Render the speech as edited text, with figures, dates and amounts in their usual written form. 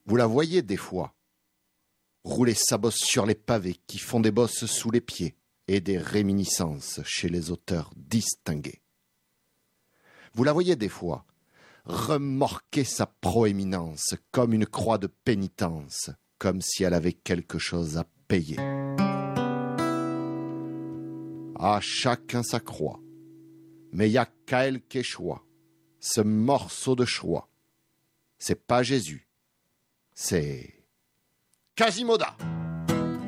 Vous la voyez des fois rouler sa bosse sur les pavés qui font des bosses sous les pieds et des réminiscences chez les auteurs distingués. Vous la voyez des fois remorquer sa proéminence comme une croix de pénitence, comme si elle avait quelque chose à payer. À chacun sa croix, mais y a qu'à elle qu'échoua ce morceau de choix. C'est pas Jésus, c'est Quasimodo.